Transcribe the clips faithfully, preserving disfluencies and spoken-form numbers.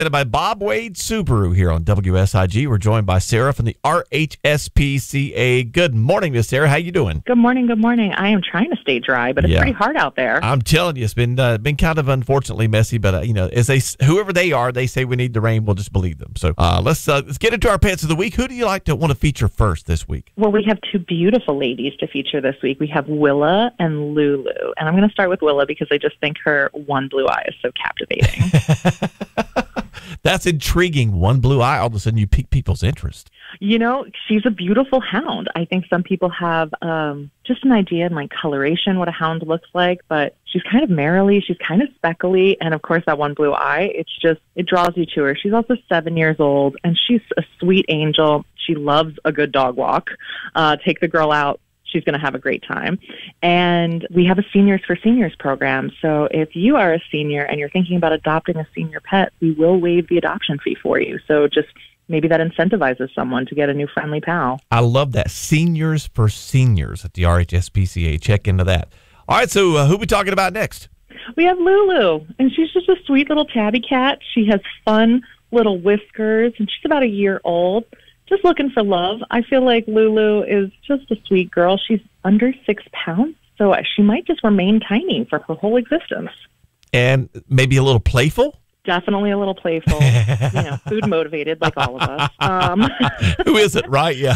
By Bob Wade Subaru here on W S I G. We're joined by Sarah from the R H S P C A. Good morning, Miss Sarah. How you doing? Good morning. Good morning. I am trying to stay dry, but it's yeah. pretty hard out there. I'm telling you, it's been uh, been kind of unfortunately messy. But uh, you know, as they whoever they are, they say we need the rain. We'll just believe them. So uh, let's uh, let's get into our pets of the week. Who do you like to want to feature first this week? Well, we have two beautiful ladies to feature this week. We have Willa and Lulu, and I'm going to start with Willa because I just think her one blue eye is so captivating. That's intriguing. One blue eye, all of a sudden you pique people's interest. You know, she's a beautiful hound. I think some people have um, just an idea in like coloration, what a hound looks like, but she's kind of merrily, she's kind of speckly, and of course that one blue eye, it's just, it draws you to her. She's also seven years old, and she's a sweet angel. She loves a good dog walk. Uh, take the girl out. She's going to have a great time. And we have a Seniors for Seniors program. So if you are a senior and you're thinking about adopting a senior pet, we will waive the adoption fee for you. So just maybe that incentivizes someone to get a new friendly pal. I love that. Seniors for Seniors at the R H S P C A. Check into that. All right, so uh, who are we talking about next? We have Lulu, and she's just a sweet little tabby cat. She has fun little whiskers, and she's about a year old. Just looking for love. I feel like Lulu is just a sweet girl. She's under six pounds, so she might just remain tiny for her whole existence. And maybe a little playful? Definitely a little playful. You know, food motivated, like all of us. Um, Who isn't, right? Yeah.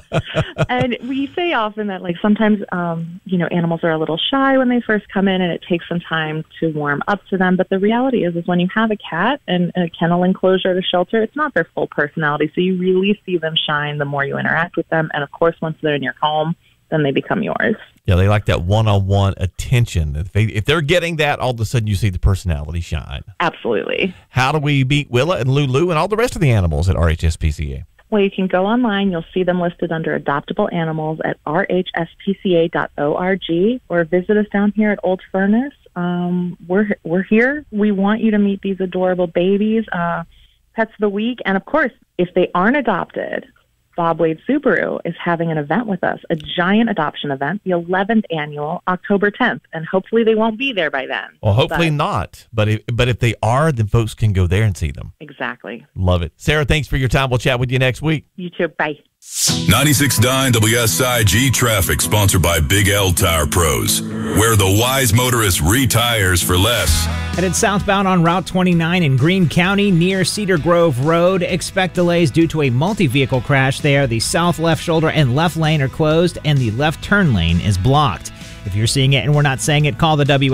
And we say often that, like, sometimes, um, you know, animals are a little shy when they first come in, and it takes some time to warm up to them. But the reality is, is when you have a cat and a kennel enclosure at a shelter, it's not their full personality. So you really see them shine the more you interact with them. And of course, once they're in your home, then they become yours. Yeah, they like that one-on-one attention. If, they, if they're getting that, all of a sudden you see the personality shine. Absolutely. How do we beat Willa and Lulu and all the rest of the animals at R H S P C A? Well, you can go online. You'll see them listed under adoptable animals at r h s p c a dot org, or visit us down here at Old Furnace. Um, we're, we're here. We want you to meet these adorable babies, uh, pets of the week. And, of course, if they aren't adopted, Bob Wade Subaru is having an event with us, a giant adoption event, the eleventh annual, October tenth, and hopefully they won't be there by then. Well, hopefully but, not, but if, but if they are, then folks can go there and see them. Exactly. Love it. Sarah, thanks for your time. We'll chat with you next week. You too. Bye. ninety-six point nine W S I G Traffic, sponsored by Big L Tire Pros, where the wise motorist retires for less. Headed southbound on Route twenty-nine in Greene County near Cedar Grove Road. Expect delays due to a multi-vehicle crash there. The south left shoulder and left lane are closed, and the left turn lane is blocked. If you're seeing it and we're not saying it, call the W